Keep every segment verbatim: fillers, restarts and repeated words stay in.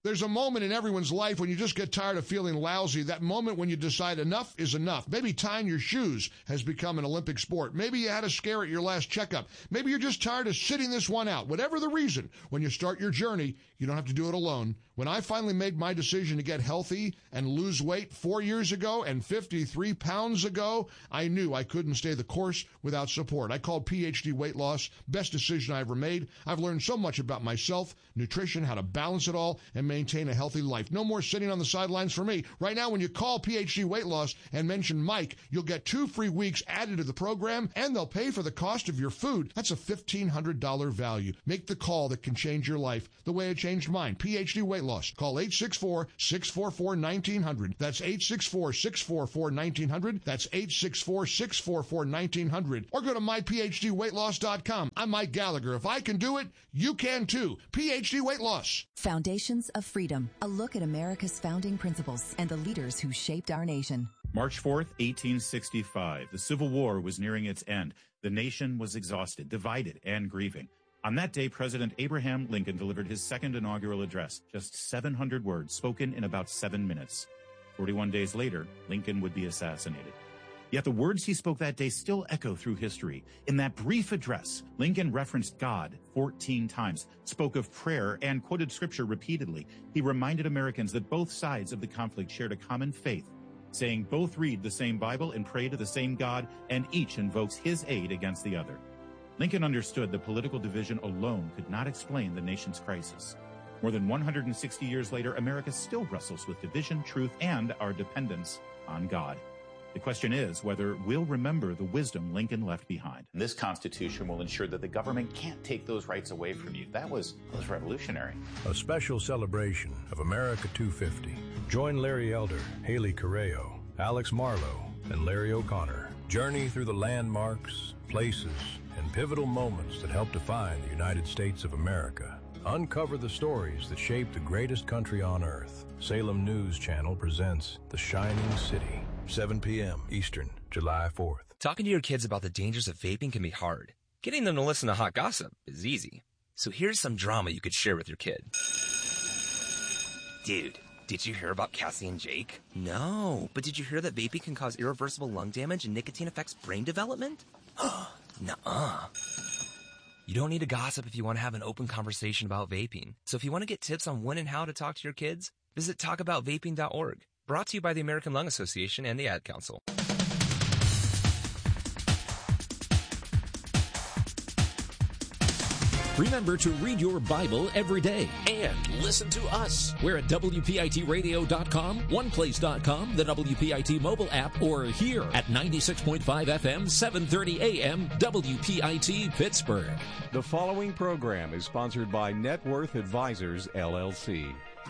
There's a moment in everyone's life when you just get tired of feeling lousy, that moment when you decide enough is enough. Maybe tying your shoes has become an Olympic sport. Maybe you had a scare at your last checkup. Maybe you're just tired of sitting this one out. Whatever the reason, when you start your journey, you don't have to do it alone. When I finally made my decision to get healthy and lose weight four years ago and fifty-three pounds ago, I knew I couldn't stay the course without support. I called P H D Weight Loss. Best decision I ever made. I've learned so much about myself, nutrition, how to balance it all, and maintain a healthy life. No more sitting on the sidelines for me. Right now, when you call P H D Weight Loss and mention Mike, you'll get two free weeks added to the program, and they'll pay for the cost of your food. That's a fifteen hundred dollars value. Make the call that can change your life the way it changed mine. P H D Weight Loss. Call eight six four, six four four, one nine zero zero. That's eight six four, six four four, one nine zero zero. That's eight six four, six four four, one nine zero zero. Or go to my p h d weight loss dot com. I'm Mike Gallagher. If I can do it, you can too. P H D Weight Loss. Foundations of Freedom. A look at America's founding principles and the leaders who shaped our nation. March fourth, eighteen sixty-five. The Civil War was nearing its end. The nation was exhausted, divided, and grieving. On that day, President Abraham Lincoln delivered his second inaugural address, just seven hundred words spoken in about seven minutes. forty-one days later, Lincoln would be assassinated. Yet the words he spoke that day still echo through history. In that brief address, Lincoln referenced God fourteen times, spoke of prayer, and quoted scripture repeatedly. He reminded Americans that both sides of the conflict shared a common faith, saying both read the same Bible and pray to the same God, and each invokes his aid against the other. Lincoln understood that political division alone could not explain the nation's crisis. More than one hundred sixty years later, America still wrestles with division, truth, and our dependence on God. The question is whether we'll remember the wisdom Lincoln left behind. This Constitution will ensure that the government can't take those rights away from you. That was, was revolutionary. A special celebration of America two fifty. Join Larry Elder, Haley Correo, Alex Marlowe, and Larry O'Connor. Journey through the landmarks, places, and pivotal moments that help define the United States of America. Uncover the stories that shaped the greatest country on earth. Salem News Channel presents The Shining City. seven p.m. Eastern, July fourth. Talking to your kids about the dangers of vaping can be hard. Getting them to listen to hot gossip is easy. So here's some drama you could share with your kid. Dude, did you hear about Cassie and Jake? No, but did you hear that vaping can cause irreversible lung damage and nicotine affects brain development? Nuh-uh. You don't need to gossip if you want to have an open conversation about vaping. So if you want to get tips on when and how to talk to your kids, visit talk about vaping dot org. Brought to you by the American Lung Association and the Ad Council. Remember to read your Bible every day and listen to us. We're at W P I T radio dot com, one place dot com, the W P I T mobile app, or here at ninety-six point five F M, seven thirty A M, W P I T Pittsburgh. The following program is sponsored by Net Worth Advisors, L L C.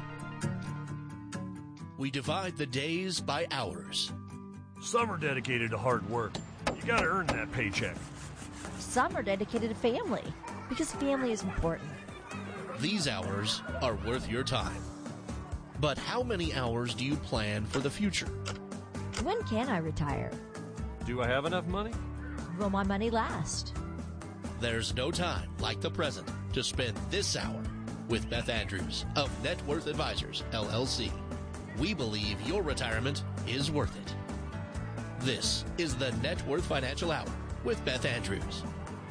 We divide the days by hours. Some are dedicated to hard work. You gotta earn that paycheck. Some are dedicated to family, because family is important. These hours are worth your time. But how many hours do you plan for the future? When can I retire? Do I have enough money? Will my money last? There's no time like the present to spend this hour with Beth Andrews of Net Worth Advisors, L L C. We believe your retirement is worth it. This is the Net Worth Financial Hour with Beth Andrews.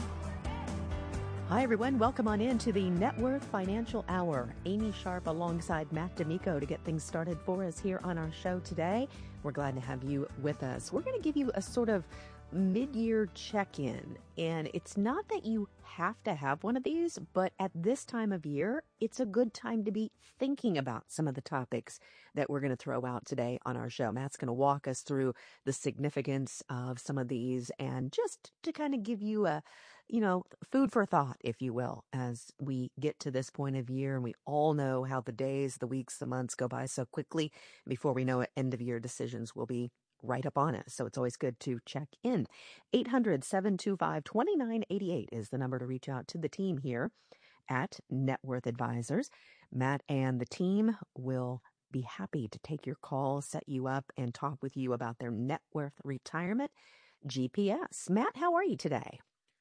Hi, everyone. Welcome on in to the Net Worth Financial Hour. Amy Sharp alongside Matt D'Amico to get things started for us here on our show today. We're glad to have you with us. We're going to give you a sort of mid-year check-in, and it's not that you have to have one of these, but at this time of year, it's a good time to be thinking about some of the topics that we're going to throw out today on our show. Matt's going to walk us through the significance of some of these and just to kind of give you a, you know, food for thought, if you will, as we get to this point of year. And we all know how the days, the weeks, the months go by so quickly. Before we know it, end of year decisions will be right up on us. So it's always good to check in. eight hundred, seven two five, two nine eight eight is the number to reach out to the team here at Net Worth Advisors. Matt and the team will be happy to take your call, set you up, and talk with you about their net worth retirement G P S. Matt, how are you today?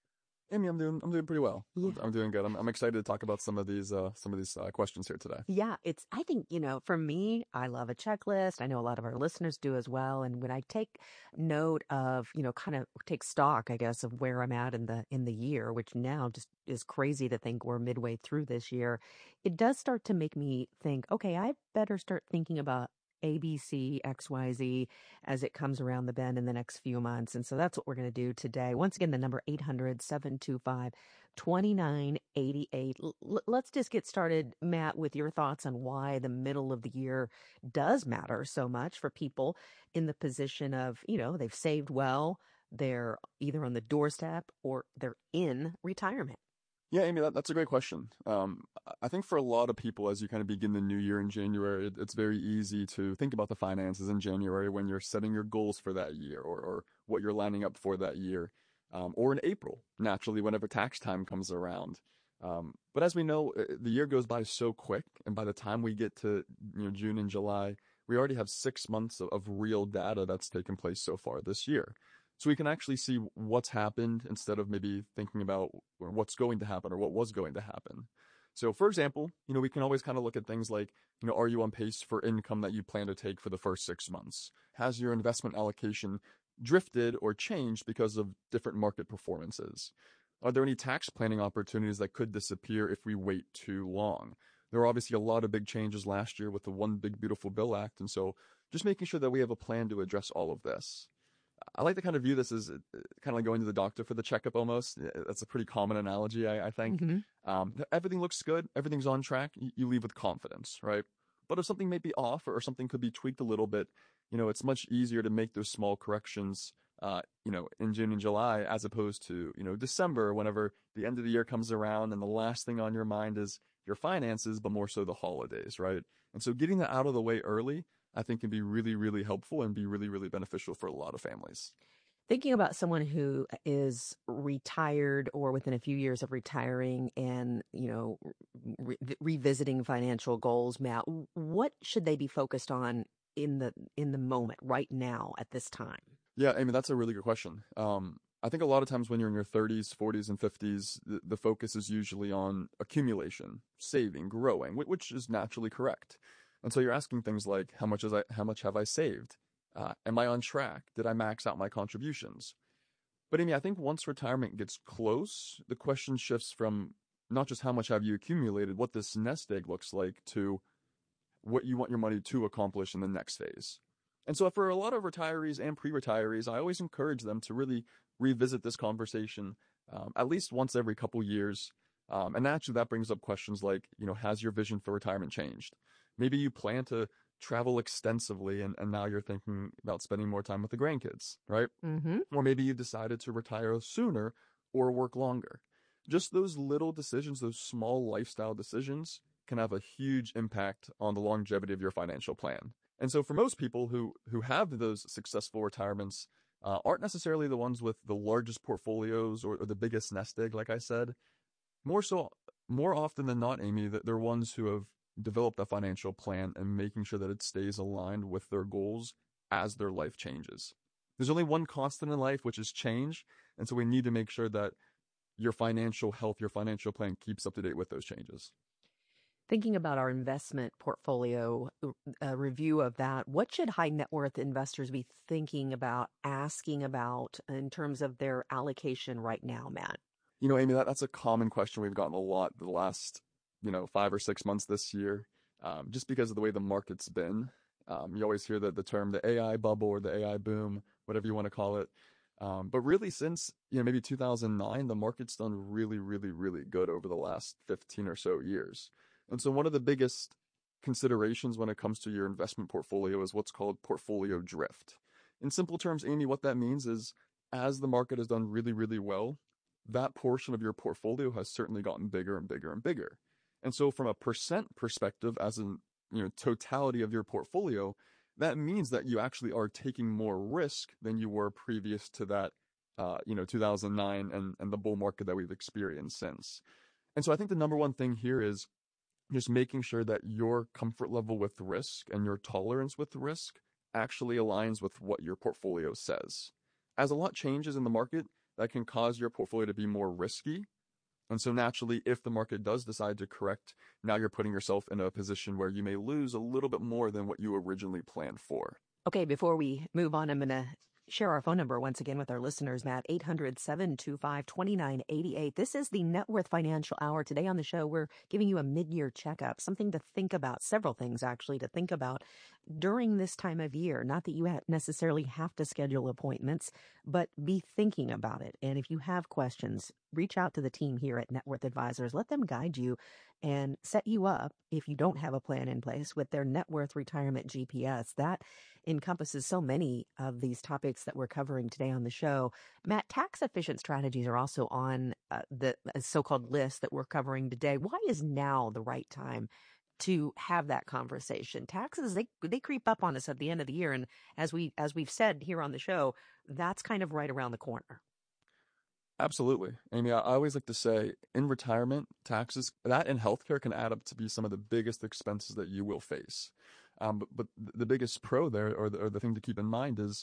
Amy, I'm doing I'm doing pretty well. I'm doing good. I'm, I'm excited to talk about some of these uh, some of these uh, questions here today. Yeah, it's, I think, you know, for me, I love a checklist. I know a lot of our listeners do as well. And when I take note of, you know, kind of take stock, I guess, of where I'm at in the, in the year, which now just is crazy to think we're midway through this year, it does start to make me think, okay, I better start thinking about A, B, C, X, Y, Z as it comes around the bend in the next few months. And so that's what we're going to do today. Once again, the number eight hundred, seven two five, two nine eight eight. L- let's just get started, Matt, with your thoughts on why the middle of the year does matter so much for people in the position of, you know, they've saved well, they're either on the doorstep or they're in retirement. Yeah, Amy, that, that's a great question. Um, I think for a lot of people, as you kind of begin the new year in January, it, it's very easy to think about the finances in January when you're setting your goals for that year or, or what you're lining up for that year, um, or in April, naturally, whenever tax time comes around. Um, but as we know, the year goes by so quick, and by the time we get to you know June and July, we already have six months of, of real data that's taken place so far this year. So we can actually see what's happened instead of maybe thinking about what's going to happen or what was going to happen. So for example, you know, we can always kind of look at things like, you know, are you on pace for income that you plan to take for the first six months? Has your investment allocation drifted or changed because of different market performances? Are there any tax planning opportunities that could disappear if we wait too long? There were obviously a lot of big changes last year with the One Big Beautiful Bill Act, and so just making sure that we have a plan to address all of this. I like to kind of view this as kind of like going to the doctor for the checkup almost. That's a pretty common analogy, I, I think. Mm-hmm. Um, everything looks good. Everything's on track. You, you leave with confidence, right? But if something may be off or something could be tweaked a little bit, you know, it's much easier to make those small corrections, uh, you know, in June and July as opposed to, you know, December, whenever the end of the year comes around and the last thing on your mind is your finances, but more so the holidays, right? And so getting that out of the way early, I think can be really, really helpful and be really, really beneficial for a lot of families. Thinking about someone who is retired or within a few years of retiring and, you know, re- revisiting financial goals, Matt, what should they be focused on in the in the moment right now at this time? Yeah, Amy, that's a really good question. Um, I think a lot of times when you're in your thirties, forties, and fifties, the, the focus is usually on accumulation, saving, growing, which is naturally correct. And so you're asking things like, how much is I, how much have I saved? Uh, am I on track? Did I max out my contributions? But Amy, I think once retirement gets close, the question shifts from not just how much have you accumulated, what this nest egg looks like, to what you want your money to accomplish in the next phase. And so for a lot of retirees and pre-retirees, I always encourage them to really revisit this conversation um, at least once every couple years. Um, and actually that brings up questions like, you know, has your vision for retirement changed? Maybe you plan to travel extensively and, and now you're thinking about spending more time with the grandkids, right? Mm-hmm. Or maybe you decided to retire sooner or work longer. Just those little decisions, those small lifestyle decisions can have a huge impact on the longevity of your financial plan. And so for most people who, who have those successful retirements, uh, aren't necessarily the ones with the largest portfolios or, or the biggest nest egg, like I said. More so, more often than not, Amy, that they're ones who have developed a financial plan and making sure that it stays aligned with their goals as their life changes. There's only one constant in life, which is change. And so we need to make sure that your financial health, your financial plan keeps up to date with those changes. Thinking about our investment portfolio, a review of that, what should high net worth investors be thinking about, asking about in terms of their allocation right now, Matt? You know, Amy, that, that's a common question we've gotten a lot the last, you know, five or six months this year, um, just because of the way the market's been. Um, you always hear the, the term, the A I bubble or the A I boom, whatever you want to call it. Um, but really since, you know, maybe two thousand nine, the market's done really, really, really good over the last fifteen or so years. And so one of the biggest considerations when it comes to your investment portfolio is what's called portfolio drift. In simple terms, Amy, what that means is as the market has done really, really well, that portion of your portfolio has certainly gotten bigger and bigger and bigger. And so from a percent perspective, as in, you know, totality of your portfolio, that means that you actually are taking more risk than you were previous to that, uh, you know, two thousand nine and, and the bull market that we've experienced since. And so I think the number one thing here is just making sure that your comfort level with risk and your tolerance with risk actually aligns with what your portfolio says. As a lot changes in the market, that can cause your portfolio to be more risky. And so naturally, if the market does decide to correct, now you're putting yourself in a position where you may lose a little bit more than what you originally planned for. Okay, before we move on, I'm going to share our phone number once again with our listeners, Matt, eight hundred, seven two five, two nine eight eight. This is the Net Worth Financial Hour. Today on the show, we're giving you a mid-year checkup, something to think about, several things actually to think about during this time of year. Not that you necessarily have to schedule appointments, but be thinking about it. And if you have questions, reach out to the team here at Net Worth Advisors. Let them guide you and set you up, if you don't have a plan in place, with their Net Worth Retirement G P S. That encompasses so many of these topics that we're covering today on the show. Matt, tax-efficient strategies are also on uh, the so-called list that we're covering today. Why is now the right time to have that conversation? Taxes, they they creep up on us at the end of the year, and as we as we've said here on the show, that's kind of right around the corner. Absolutely. Amy, I always like to say in retirement, taxes, that and healthcare can add up to be some of the biggest expenses that you will face. Um, but, but the biggest pro there, or the, or the thing to keep in mind is,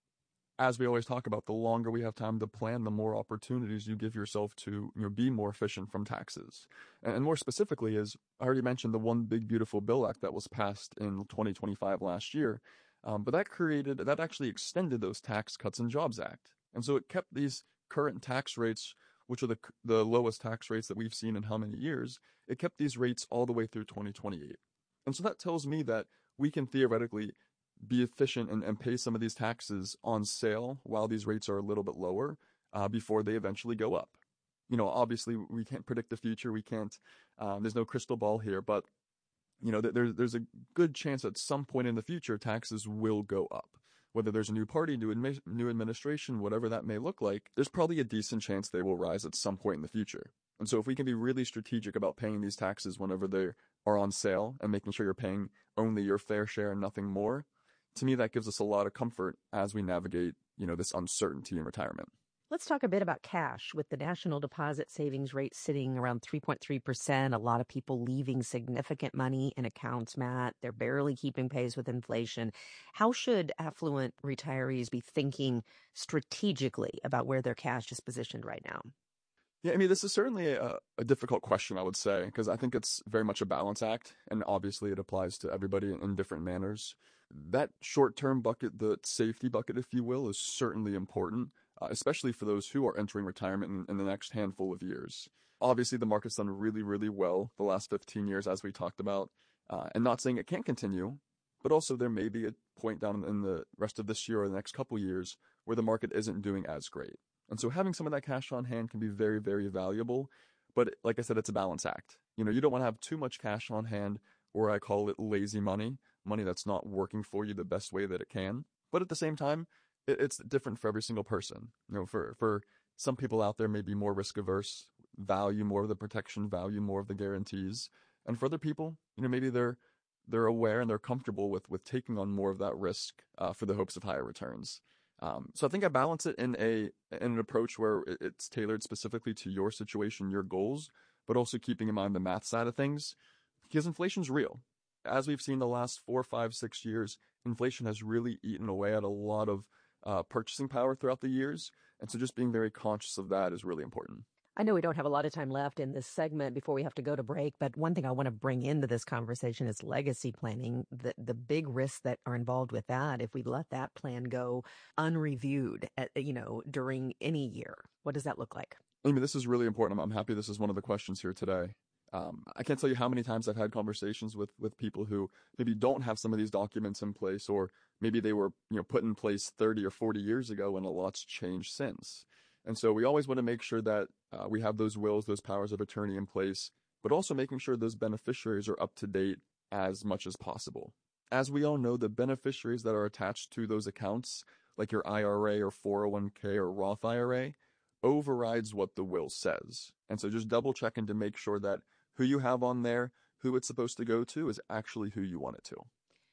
as we always talk about, the longer we have time to plan, the more opportunities you give yourself to, you know, be more efficient from taxes. And, and more specifically is, I already mentioned the One Big Beautiful Bill Act that was passed in twenty twenty-five last year. Um, but that created, that actually extended those Tax Cuts and Jobs Act. And so it kept these current tax rates, which are the the lowest tax rates that we've seen in how many years, it kept these rates all the way through twenty twenty-eight. And so that tells me that we can theoretically be efficient and, and pay some of these taxes on sale while these rates are a little bit lower uh, before they eventually go up. You know, obviously we can't predict the future. We can't, um, there's no crystal ball here, but you know, there's, there's a good chance at some point in the future, taxes will go up. Whether there's a new party, new, admi- new administration, whatever that may look like, there's probably a decent chance they will rise at some point in the future. And so if we can be really strategic about paying these taxes whenever they are on sale and making sure you're paying only your fair share and nothing more, to me, that gives us a lot of comfort as we navigate, you know, this uncertainty in retirement. Let's talk a bit about cash. With the national deposit savings rate sitting around three point three percent, a lot of people leaving significant money in accounts, Matt. They're barely keeping pace with inflation. How should affluent retirees be thinking strategically about where their cash is positioned right now? Yeah, I mean, this is certainly a, a difficult question, I would say, because I think it's very much a balance act, and obviously it applies to everybody in, in different manners. That short-term bucket, the safety bucket, if you will, is certainly important, uh, especially for those who are entering retirement in, in the next handful of years. Obviously, the market's done really, really well the last fifteen years, as we talked about, uh, and not saying it can't continue, but also there may be a point down in the rest of this year or the next couple years where the market isn't doing as great. And so having some of that cash on hand can be very, very valuable. But like I said, it's a balance act. You know, you don't want to have too much cash on hand, or I call it lazy money, money that's not working for you the best way that it can. But at the same time, it, it's different for every single person. You know, for, for some people out there may be more risk averse, value more of the protection, value more of the guarantees. And for other people, you know, maybe they're they're aware and they're comfortable with, with taking on more of that risk uh, for the hopes of higher returns. Um, so I think I balance it in a in an approach where it's tailored specifically to your situation, your goals, but also keeping in mind the math side of things, because inflation's real. As we've seen the last four, five, six years, inflation has really eaten away at a lot of uh, purchasing power throughout the years, and so just being very conscious of that is really important. I know we don't have a lot of time left in this segment before we have to go to break, but one thing I want to bring into this conversation is legacy planning, the the big risks that are involved with that if we let that plan go unreviewed, at, you know, during any year. What does that look like? I mean, this is really important. I'm happy this is one of the questions here today. Um, I can't tell you how many times I've had conversations with, with people who maybe don't have some of these documents in place, or maybe they were, you know, put in place thirty or forty years ago and a lot's changed since. And so we always want to make sure that uh, we have those wills, those powers of attorney in place, but also making sure those beneficiaries are up to date as much as possible. As we all know, the beneficiaries that are attached to those accounts, like your I R A or four oh one k or Roth I R A, overrides what the will says. And so just double checking to make sure that who you have on there, who it's supposed to go to, is actually who you want it to.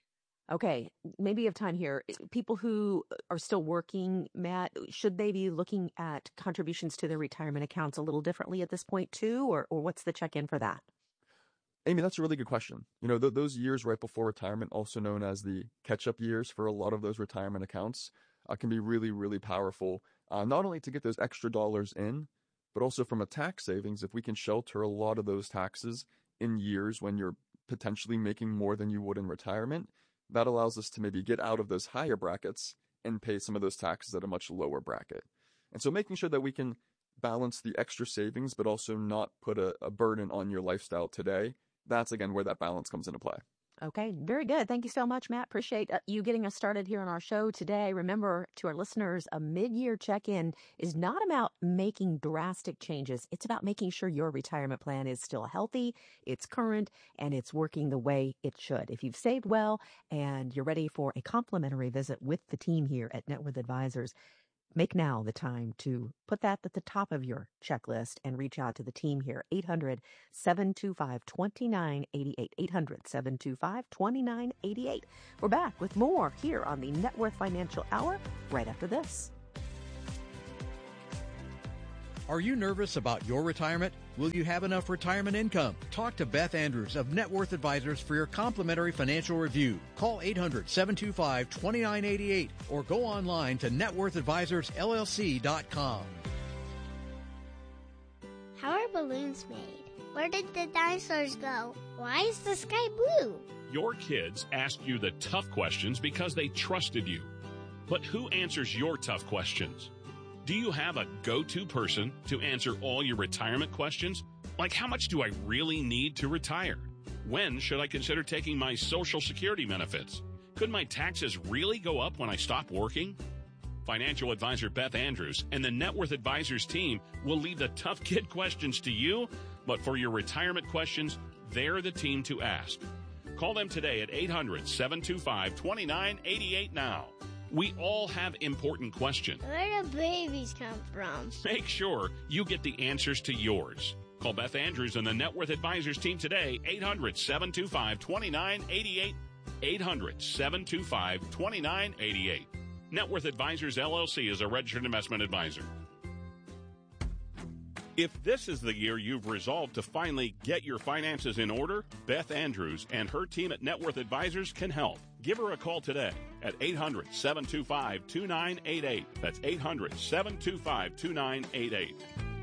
Okay, maybe you have time here. People who are still working, Matt, should they be looking at contributions to their retirement accounts a little differently at this point too, or, or what's the check-in for that? Amy, that's a really good question. You know, th- those years right before retirement, also known as the catch-up years for a lot of those retirement accounts, uh, can be really, really powerful uh, not only to get those extra dollars in, but also from a tax savings, if we can shelter a lot of those taxes in years when you're potentially making more than you would in retirement, that allows us to maybe get out of those higher brackets and pay some of those taxes at a much lower bracket. And so making sure that we can balance the extra savings, but also not put a, a burden on your lifestyle today, that's again where that balance comes into play. Okay, very good. Thank you so much, Matt. Appreciate uh, you getting us started here on our show today. Remember, to our listeners, a mid-year check-in is not about making drastic changes. It's about making sure your retirement plan is still healthy, it's current, and it's working the way it should. If you've saved well and you're ready for a complimentary visit with the team here at Net Worth Advisors, make now the time to put that at the top of your checklist and reach out to the team here. eight hundred, seven two five, two nine eight eight. eight hundred, seven two five, two nine eight eight. We're back with more here on the Net Worth Financial Hour right after this. Are you nervous about your retirement? Will you have enough retirement income? Talk to Beth Andrews of Net Worth Advisors for your complimentary financial review. Call eight hundred, seven two five, two nine eight eight or go online to net worth advisors L L C dot com. How are balloons made? Where did the dinosaurs go? Why is the sky blue? Your kids asked you the tough questions because they trusted you. But who answers your tough questions? Do you have a go-to person to answer all your retirement questions? Like, how much do I really need to retire? When should I consider taking my Social Security benefits? Could my taxes really go up when I stop working? Financial advisor Beth Andrews and the Net Worth Advisors team will leave the tough kid questions to you, but for your retirement questions, they're the team to ask. Call them today at eight hundred, seven two five, two nine eight eight now. We all have important questions. Where do babies come from? Make sure you get the answers to yours. Call Beth Andrews and the Net Worth Advisors team today, eight hundred, seven two five, two nine eight eight, eight hundred, seven two five, two nine eight eight. Net Worth Advisors, L L C is a registered investment advisor. If this is the year you've resolved to finally get your finances in order, Beth Andrews and her team at Net Worth Advisors can help. Give her a call today at eight hundred, seven two five, two nine eight eight. That's eight hundred, seven two five, two nine eight eight.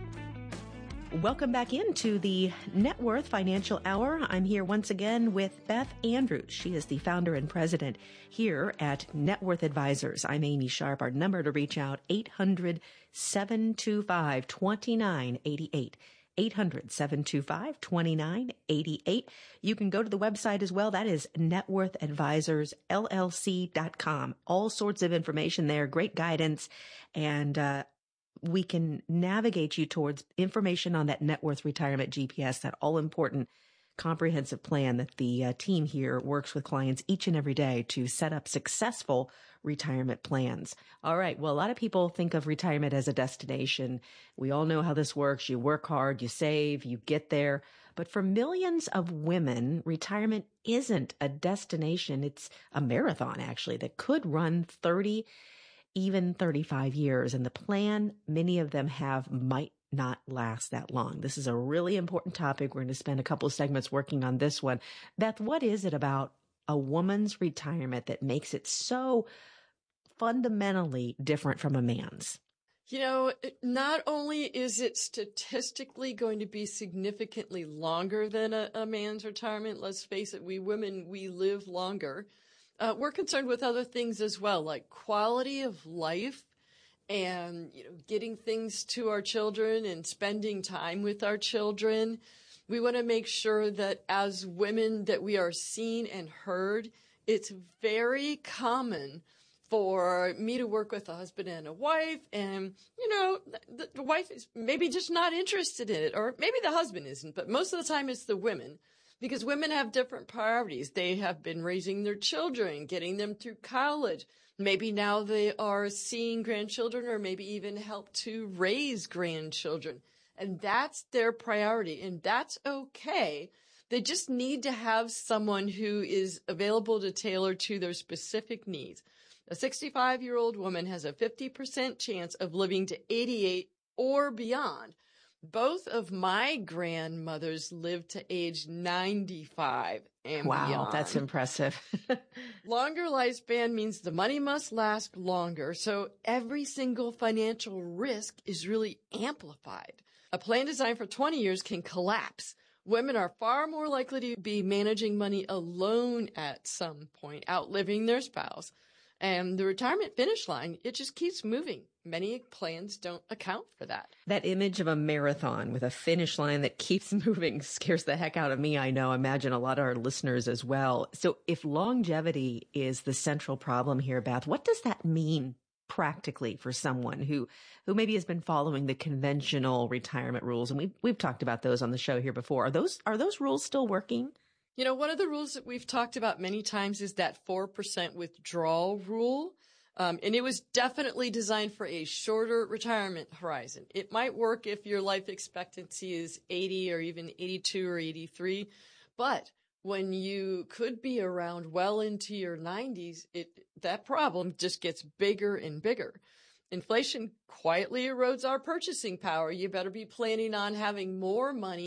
Welcome back into the Net Worth Financial Hour. I'm here once again with Beth Andrews. She is the founder and president here at Net Worth Advisors. I'm Amy Sharp. Our number to reach out, eight hundred, seven two five, two nine eight eight. eight hundred, seven two five, two nine eight eight. You can go to the website as well. That is net worth advisors L L C dot com. All sorts of information there, great guidance, and uh we can navigate you towards information on that Net Worth Retirement G P S, that all-important comprehensive plan that the uh, team here works with clients each and every day to set up successful retirement plans. All right. Well, a lot of people think of retirement as a destination. We all know how this works. You work hard, you save, you get there. But for millions of women, retirement isn't a destination. It's a marathon, actually, that could run thirty even thirty-five years. And the plan many of them have might not last that long. This is a really important topic. We're going to spend a couple of segments working on this one. Beth, what is it about a woman's retirement that makes it so fundamentally different from a man's? You know, not only is it statistically going to be significantly longer than a, a man's retirement, let's face it, we women, we live longer. Uh, we're concerned with other things as well, like quality of life and, you know, getting things to our children and spending time with our children. We want to make sure that as women that we are seen and heard. It's very common for me to work with a husband and a wife, and, you know, the, the wife is maybe just not interested in it, or maybe the husband isn't, but most of the time it's the women. Because women have different priorities. They have been raising their children, getting them through college. Maybe now they are seeing grandchildren, or maybe even help to raise grandchildren. And that's their priority, and that's okay. They just need to have someone who is available to tailor to their specific needs. A sixty-five-year-old woman has a fifty percent chance of living to eighty-eight or beyond. Both of my grandmothers lived to age ninety-five and wow, beyond. That's impressive. Longer lifespan means the money must last longer, so every single financial risk is really amplified. A plan designed for twenty years can collapse. Women are far more likely to be managing money alone at some point, outliving their spouse. And the retirement finish line, it just keeps moving. Many plans don't account for that. That image of a marathon with a finish line that keeps moving scares the heck out of me, I know. Imagine a lot of our listeners as well. So if longevity is the central problem here, Beth, what does that mean practically for someone who, who maybe has been following the conventional retirement rules? And we've, we've talked about those on the show here before. Are those, are those rules still working? You know, one of the rules that we've talked about many times is that four percent withdrawal rule. Um, and it was definitely designed for a shorter retirement horizon. It might work if your life expectancy is eighty or even eighty-two or eighty-three. But when you could be around well into your nineties, it, that problem just gets bigger and bigger. Inflation quietly erodes our purchasing power. You better be planning on having more money